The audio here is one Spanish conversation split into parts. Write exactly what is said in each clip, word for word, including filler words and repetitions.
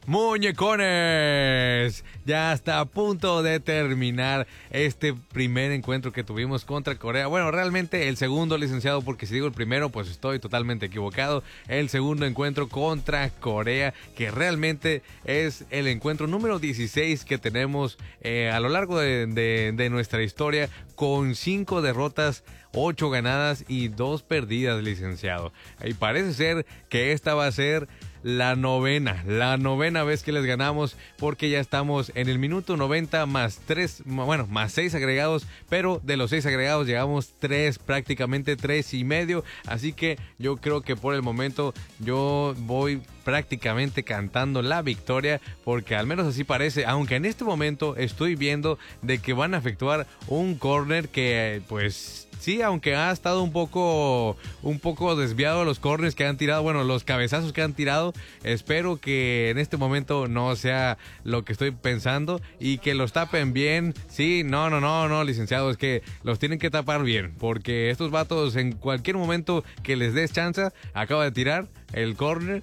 Muñecones, ya está a punto de terminar este primer encuentro que tuvimos contra Corea. Bueno, realmente el segundo, licenciado, porque si digo el primero, pues estoy totalmente equivocado. El segundo encuentro contra Corea, que realmente es el encuentro número dieciséis que tenemos eh, a lo largo de, de, de nuestra historia, con cinco derrotas, ocho ganadas y dos perdidas, licenciado. Y parece ser que esta va a ser la novena, la novena vez que les ganamos, porque ya estamos en el minuto noventa más tres, bueno, más seis agregados, pero de los seis agregados llegamos tres, prácticamente tres y medio, así que yo creo que por el momento yo voy prácticamente cantando la victoria, porque al menos así parece, aunque en este momento estoy viendo de que van a efectuar un corner que pues sí, aunque ha estado un poco un poco desviado los corners que han tirado, bueno, los cabezazos que han tirado, espero que en este momento no sea lo que estoy pensando y que los tapen bien. Sí, no, no, no, no, licenciado, es que los tienen que tapar bien, porque estos vatos en cualquier momento que les des chance, acaba de tirar el corner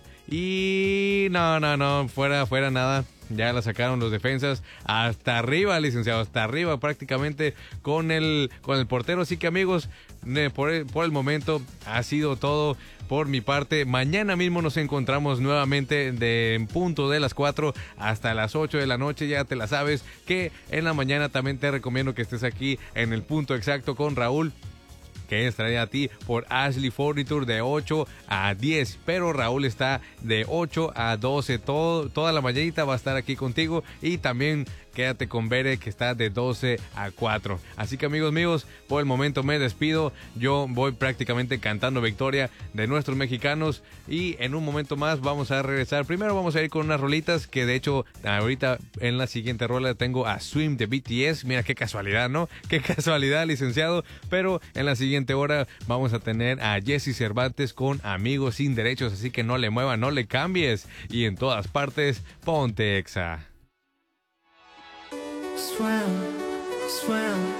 y no, no, no, fuera, fuera nada. Ya la sacaron los defensas hasta arriba, licenciado, hasta arriba prácticamente con el con el portero. Así que, amigos, por el, por el momento ha sido todo por mi parte. Mañana mismo nos encontramos nuevamente de en punto de las cuatro hasta las ocho de la noche. Ya te la sabes que en la mañana también te recomiendo que estés aquí en el punto exacto con Raúl, que es traída a ti por Ashley Furniture de ocho a diez, pero Raúl está de ocho a doce, todo, toda la mañanita va a estar aquí contigo, y también quédate con Bere, que está de doce a cuatro. Así que, amigos míos, por el momento me despido. Yo voy prácticamente cantando victoria de nuestros mexicanos, y en un momento más vamos a regresar. Primero vamos a ir con unas rolitas, que de hecho ahorita en la siguiente rola tengo a Swim de B T S. Mira qué casualidad, ¿no? Qué casualidad, licenciado. Pero en la siguiente hora vamos a tener a Jesse Cervantes con Amigos Sin Derechos. Así que no le muevas, no le cambies, y en todas partes ponte Exa. Swim, swim.